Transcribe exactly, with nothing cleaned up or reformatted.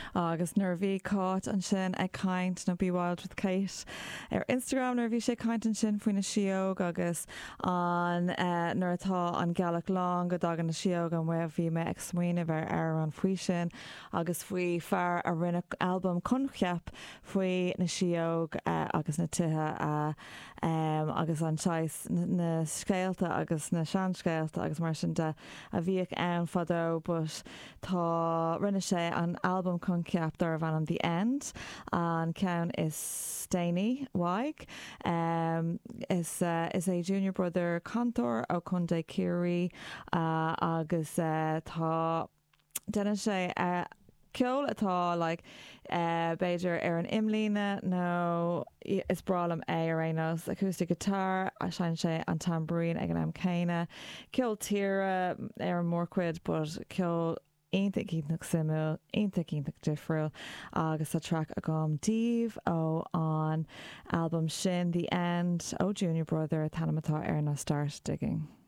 agus nervhí cáit an sin ag caint na Be Wild with Kate ar Instagram nervhí sé caint an sin faoin na siog agus an uh, nuair atá an galach long go dagan na siog an bhfuil bhí me ag smuoine bhar ar an faoi sin agus faoi fear a rinne albumm concheap faoi na siog uh, agus na tuthe uh, um, agus an seis na, na scéalta agus na seanscéalta agus mar sin de a bhíoh ann fadó but tá rinne sé an albumm conceap dar bhan an The End an ceann is Stainey Waig um, is, uh, is a junior brother cantor ó Conde Curie uh, agus uh, tá denna sé uh, ceol atá like, uh, beidir ar an imlíne nó is bralam é ar aonos acoustic guitar a sein sé an tambourine ag an am céine ceol tíre ar an mórcuid but ceol Ain't cínach simú, ain't cínach difriúil agus a track a gom díomh ó an albumm sin The End ó Junior Brother a tanamatá ar na Start Digging.